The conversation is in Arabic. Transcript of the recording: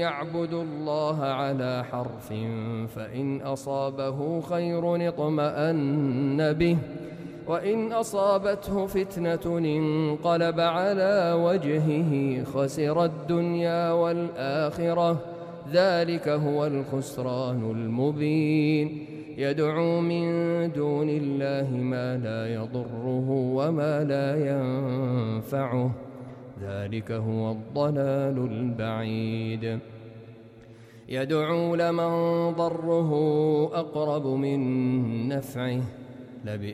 يعبدوا الله على حرف فإن أصابه خير اطمأن به وإن أصابته فتنة انقلب على وجهه خسر الدنيا والآخرة ذلك هو الخسران المبين يدعو من دون الله ما لا يضره وما لا ينفعه ذلك هو الضلال البعيد يدعو لمن ضره أقرب من نفعه